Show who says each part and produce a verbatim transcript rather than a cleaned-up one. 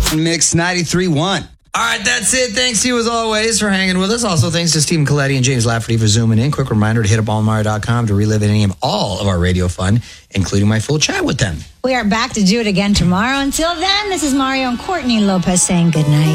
Speaker 1: Mix ninety-three point one.
Speaker 2: All right, that's it. Thanks to you, as always, for hanging with us. Also, thanks to Stephen Coletti and James Lafferty for zooming in. Quick reminder to hit up allmeyer dot com to relive any and all of our radio fun, including my full chat with them.
Speaker 3: We are back to do it again tomorrow. Until then, this is Mario and Courtney Lopez saying good night.